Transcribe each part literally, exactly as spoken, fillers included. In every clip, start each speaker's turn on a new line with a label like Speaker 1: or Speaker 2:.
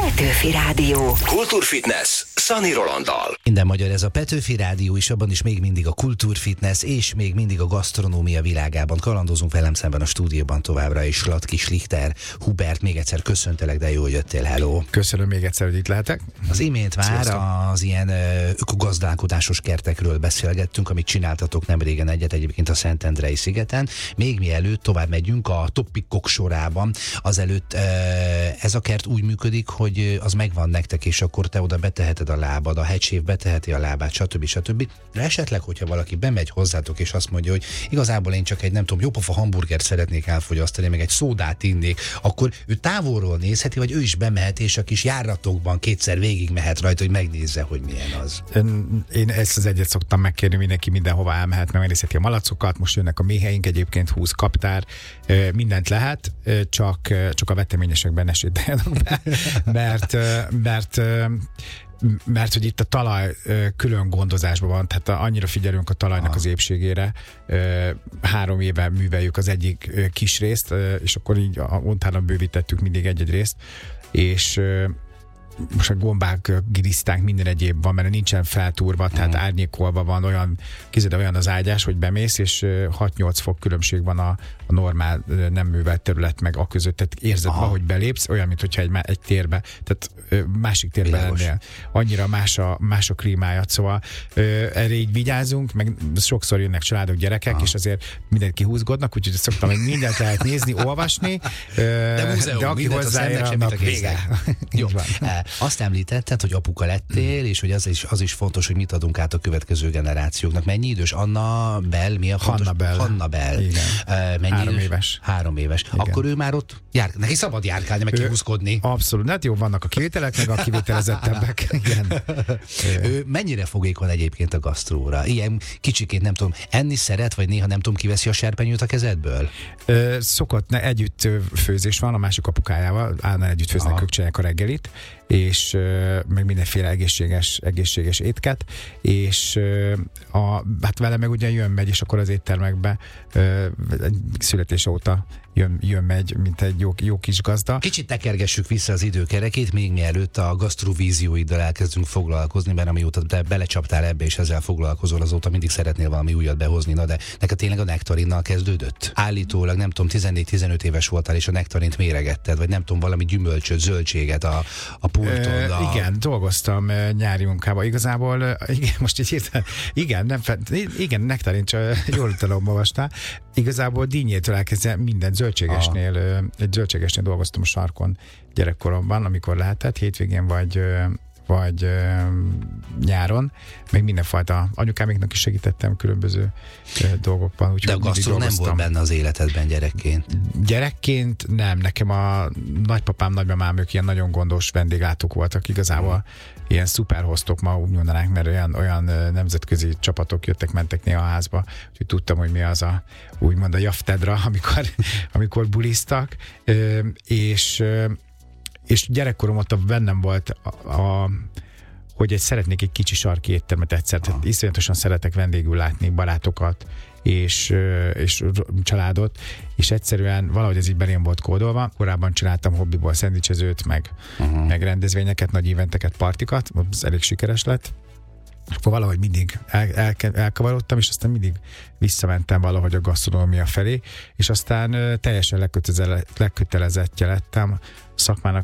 Speaker 1: Petőfi Rádió.
Speaker 2: Kultúrfitness Szani Rolanddal.
Speaker 3: Minden magyar, ez a Petőfi Rádió, és abban is még mindig a kultúrfitness, és még mindig a gasztronómia világában kalandozunk. Velem szemben a stúdióban továbbra is Latki Schlichter. Hubert, még egyszer köszöntelek, de jól jöttél, hello.
Speaker 4: Köszönöm még egyszer, hogy itt lehetek.
Speaker 3: Az imént már
Speaker 4: Sziasztok.
Speaker 3: az ilyen ökogazdálkodásos kertekről beszélgettünk, amit csináltatok nem régen egyet, egyébként a Szentendrei szigeten. Még mielőtt tovább megyünk a topikok sorában, azelőtt ez a kert úgy működik, hogy az megvan nektek, és akkor te oda beteheted a lábad, a hegysév beteheti a lábát, stb. stb. De esetleg, hogyha valaki bemegy hozzátok, és azt mondja, hogy igazából én csak egy, nem tudom, jópofa hamburgert szeretnék elfogyasztani, meg egy szódát innék, akkor ő távolról nézheti, vagy ő is bemehet, és a kis járatokban kétszer végig mehet rajta, hogy megnézze, hogy milyen az.
Speaker 4: Én, én ezt az egyet szoktam megkérni, mindenki mindenhova elmehet, meg megnézheti a malacokat, most jönnek a méheink, egyébként húsz kaptár, mindent lehet, csak, csak a veteményesekben ne sétáljanak be, mert, mert mert hogy itt a talaj külön gondozásban van, tehát annyira figyelünk a talajnak az épségére. Három éve műveljük az egyik kis részt, és akkor így utána bővítettük mindig egy-egy részt, és most a gombák, gilisztánk, minden egyéb van, mert nincsen feltúrva, tehát uh-huh. árnyékolva van, olyan, kized, olyan az ágyás, hogy bemész, és hat-nyolc fok különbség van a, a normál nem művelt terület meg a között, tehát érzed, ahogy belépsz, olyan, mint hogyha egy, egy térbe, tehát másik térben lennél. Annyira más a, más a klímája, szóval erre így vigyázunk, meg sokszor jönnek családok, gyerekek, Aha. és azért mindenki húzgodnak, úgyhogy szoktam, hogy mindent lehet nézni, olvasni,
Speaker 3: de, múzeum,
Speaker 4: de aki hozzáér, annak vége.
Speaker 3: Jó. Azt említetted, hogy apuka lettél, és hogy az is, az is fontos, hogy mit adunk át a következő generációknak. Mennyi idős? Anna Bell, mi a fontos?
Speaker 4: Hanna Bell.
Speaker 3: Hanna Bell.
Speaker 4: Igen.
Speaker 3: Mennyi
Speaker 4: Három
Speaker 3: idős?
Speaker 4: éves.
Speaker 3: Három éves. Igen. Akkor ő már ott jár, neki szabad járkálni, meg kihúzkodni.
Speaker 4: Abszolút. Hát jó, vannak a kivételek, meg a kivételezettebbek. Igen.
Speaker 3: Ő mennyire fogékony egyébként a gasztróra? Ilyen kicsiként nem tudom, enni szeret, vagy néha nem tudom, kiveszi a serpenyőt a kezedből?
Speaker 4: Ö, szokott, ne, együtt főzés van a másik apukájával, állna együtt főznek, ők csinálják a reggelit, és uh, meg mindenféle egészséges, egészséges étket, és uh, a, hát vele meg ugye jön-megy, és akkor az éttermekbe uh, születése óta jön, jön-megy, mint egy jó, jó kis gazda.
Speaker 3: Kicsit tekergessük vissza az időkerekét, még mielőtt a gasztrovízióiddal elkezdünk foglalkozni, mert amióta te belecsaptál ebbe, és ezzel foglalkozol, azóta mindig szeretnél valami újat behozni, na de neked tényleg a nektarinnal kezdődött? Állítólag, nem tudom, tizennégy-tizenöt éves voltál, és a nektarint méregetted, vagy nem tudom, valami gyümölcsöt, zöldséget a, a pulton.
Speaker 4: Uh, igen, dolgoztam uh, nyári munkában. Igazából, uh, igen, most így hirtelen, igen, nem fel, igen, nektarint, jól utalom, olvastál. Igazából dínyétől elkezdve minden zöldségesnél, uh, egy zöldségesnél dolgoztam a sarkon gyerekkoromban, amikor lehetett, hétvégén vagy uh, vagy uh, nyáron, meg mindenfajta anyukáméknak is segítettem különböző uh, dolgokban.
Speaker 3: De a gasztró nem volt benne az életedben gyerekként? Gyerekként
Speaker 4: nem, nekem a nagypapám, nagymamám, ők ilyen nagyon gondos vendéglátók voltak igazából, hmm. ilyen szuperhoztok, ma úgy mondanánk, mert olyan, olyan nemzetközi csapatok jöttek, mentek néha a házba, úgyhogy tudtam, hogy mi az a úgymond a jaftedra, amikor, amikor buliztak, uh, és uh, és gyerekkorom ott bennem volt, a, a, hogy egy, szeretnék egy kicsi sarki éttermet egyszer. Tehát iszonyatosan szeretek vendégül látni barátokat és, és családot, és egyszerűen valahogy ez így belém volt kódolva. Korábban csináltam hobbiból szendvicsezőt, meg, uh-huh. meg rendezvényeket, nagy éventeket, partikat, az elég sikeres lett. Akkor valahogy mindig el, el, elkavarodtam, és aztán mindig visszamentem valahogy a gasztronómia felé, és aztán teljesen lekötelezettje lettem szakmának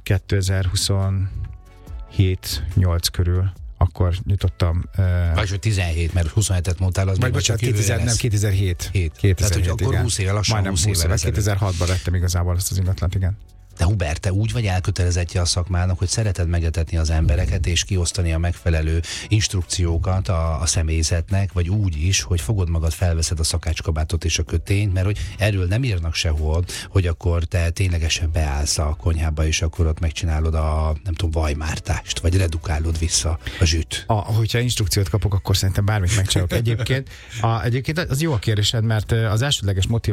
Speaker 4: kétezer-huszonhét nyolc körül. Akkor nyitottam.
Speaker 3: Vagy hogy tizenhét, mert huszonhetet mondtál, az
Speaker 4: vagy bocsánat, kétezer, nem, kétezer-hét.
Speaker 3: kétezer-hét. Tehát, hogy akkor
Speaker 4: igen.
Speaker 3: húsz éve, lassan
Speaker 4: majdnem
Speaker 3: húsz éve.
Speaker 4: kétezer-hatban lettem igazából azt az ingatlant, igen.
Speaker 3: De Hubert, te úgy vagy elkötelezettje a szakmának, hogy szereted megetetni az embereket, és kiosztani a megfelelő instrukciókat a, a személyzetnek, vagy úgy is, hogy fogod magad, felveszed a szakácskabátot és a kötényt, mert hogy erről nem írnak sehol, hogy akkor te ténylegesen beállsz a konyhába, és akkor ott megcsinálod a, nem tudom, vajmártást, vagy redukálod vissza a zsűt.
Speaker 4: A, hogyha instrukciót kapok, akkor szerintem bármit megcsinálok. Egyébként, a, egyébként az jó a kérdésed, mert az elsődleges motiváció